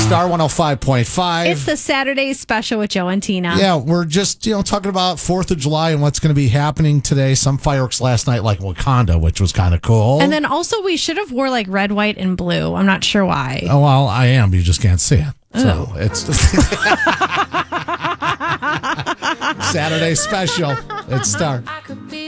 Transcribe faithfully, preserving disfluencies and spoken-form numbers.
Star one oh five point five. It's the Saturday special with Joe and Tina. Yeah, we're just, you know, talking about fourth of July and what's going to be happening today. Some fireworks last night, like Wakanda, which was kind of cool. And then also, we should have wore like red, white, and blue. I'm not sure why. Oh, well, I am, but you just can't see it. So it's Saturday special. It's Star.